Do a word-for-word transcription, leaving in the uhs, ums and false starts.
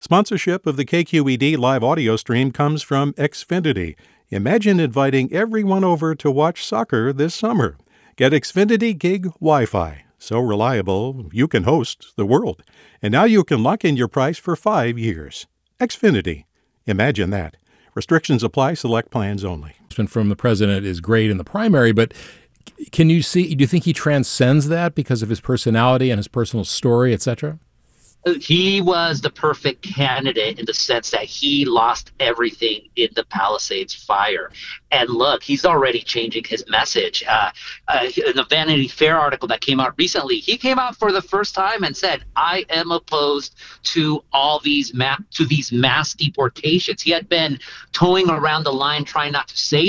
Sponsorship of the K Q E D live audio stream comes from Xfinity. Imagine inviting everyone over to watch soccer this summer. Get Xfinity Gig Wi-Fi. So reliable, you can host the world. And now you can lock in your price for five years. Xfinity. Imagine that. Restrictions apply. Select plans only. From the president is great in the primary, but can you see, do you think he transcends that because of his personality and his personal story, et cetera? He was the perfect candidate in the sense that he lost everything in the Palisades fire. And look, he's already changing his message. Uh, uh, in the Vanity Fair article that came out recently, he came out for the first time and said, I am opposed to all these ma- to these mass deportations. He had been towing around the line trying not to say